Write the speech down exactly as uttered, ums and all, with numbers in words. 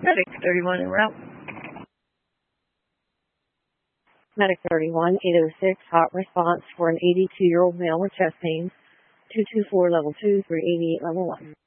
Medic thirty-one en route. Medic thirty-one, eight oh six, hot response for an eighty-two-year-old male with chest pains. two two four level two, three eighty-eight level one.